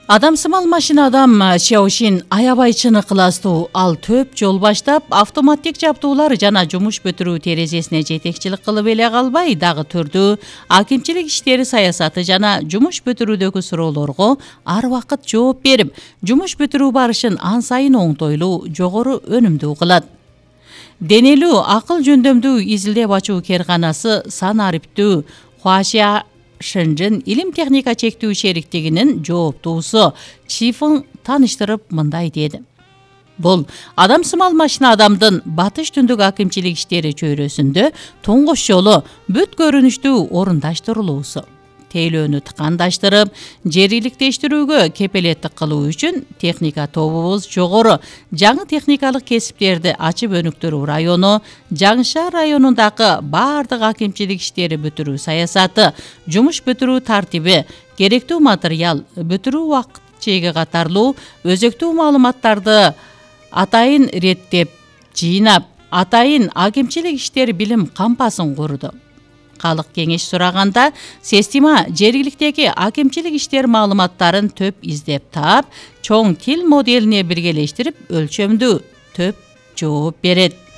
Адамсымал машина адам Xiaoxin аябай чыныктуу. Ал төп жол баштап, автоматтик жабдуулар жана жумуш бүтүрүү терезесине жетекчилик кылып эле калбай, дагы түрдүү акимчилик иштери саясаты жана жумуш бүтүрүүдөгү суроолорго ар убакыт жооп берип, жумуш бүтүрүү барышын ан сайын оңтойлуу, жогору өнүмдүү кылат. Денелүү акыл жөндөмдүү изилдеп ачуу керканасы санариптүү Хуашия Шэньчжэн илим техника чектүү шериктигинин жооптуусу Чифың таныштырып мындай деди. Бул адамсымал машина адамдын батыш түндүк акимчилик иштери чөйрөсүндө туңгуч жолу бүт көрүнүштүү орундаштырылуусу. Тейлөөнү тыкандаштырып, жериликтештирүүгө кепелеттик кылуу үчүн техника тобубуз жогору жаңы техникалык кесиптерди ачып өнүктүрүү району, Жаңшар районундагы баардык акимчилик иштери бүтүрүү саясаты, жумуш бүтүрүү тартиби, керектүү материал, бүтүрүү убакыт чеги катарлуу өзөктүү маалыматтарды атайын реттеп, жыйнап, атайын акимчилик иштери билим кампасын курду. Калык кеңеш сураганда, система жергиликтеги акимчилик иштер маалыматтарын төп издеп таап, чоң тил моделине биргелештирип, өлчөмдүү төп жооп берет.